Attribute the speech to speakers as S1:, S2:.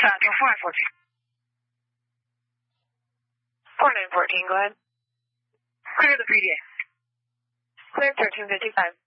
S1: to 414.
S2: 4914, go ahead.
S1: Clear the PDA.
S2: Clear 1355.